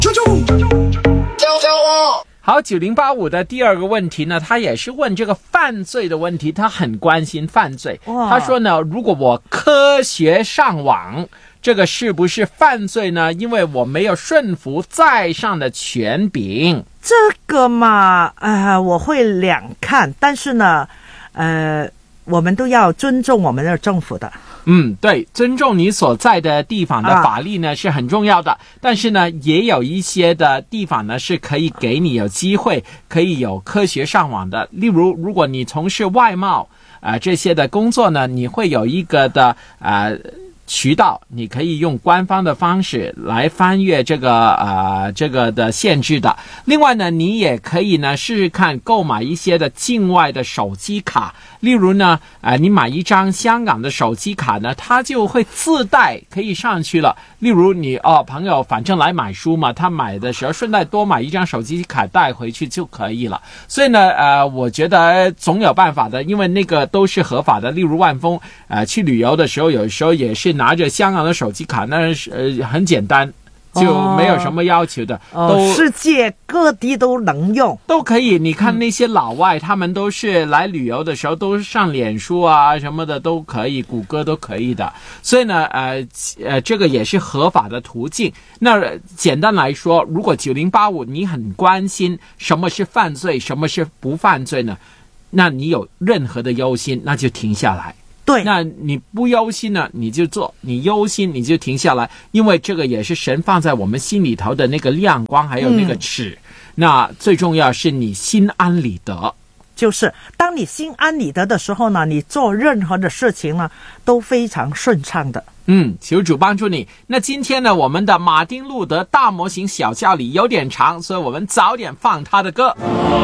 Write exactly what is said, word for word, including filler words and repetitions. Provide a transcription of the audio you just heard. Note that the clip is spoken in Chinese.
好，九零八五的第二个问题呢，他也是问这个犯罪的问题，他很关心犯罪。他说呢，如果我科学上网，这个是不是犯罪呢？因为我没有顺服在上的权柄。 这个嘛，呃，我会两看，但是呢，呃，我们都要尊重我们的政府的。 嗯，对，尊重你所在的地方的法律呢、啊、是很重要的，但是呢也有一些的地方呢是可以给你有机会可以有科学上网的。例如如果你从事外贸啊、呃、这些的工作呢，你会有一个的啊、呃渠道，你可以用官方的方式来翻阅这个呃这个的限制的。另外呢，你也可以呢试试看购买一些的境外的手机卡，例如呢呃你买一张香港的手机卡呢，它就会自带可以上去了。例如你哦朋友反正来买书嘛，他买的时候顺带多买一张手机卡带回去就可以了。所以呢呃我觉得总有办法的，因为那个都是合法的。例如万峰呃去旅游的时候，有时候也是拿着香港的手机卡，那是呃很简单，就没有什么要求的， 哦、 都世界各地都能用， 都可以。你看那些老外、嗯，他们都是来旅游的时候都是上脸书啊什么的都可以，谷歌都可以的。所以呢，呃呃，这个也是合法的途径。那简单来说，如果九零八五你很关心什么是犯罪，什么是不犯罪呢？那你有任何的忧心，那就停下来。 对， 那你不忧心呢，你就做；你忧心，你就停下来，因为这个也是神放在我们心里头的那个亮光，还有那个尺。嗯、那最重要是你心安理得。 就是当你心安理得的时候呢，你做任何的事情呢都非常顺畅的。 嗯，求主帮助你。那今天呢，我们的马丁路德大模型小教理有点长，所以我们早点放他的歌。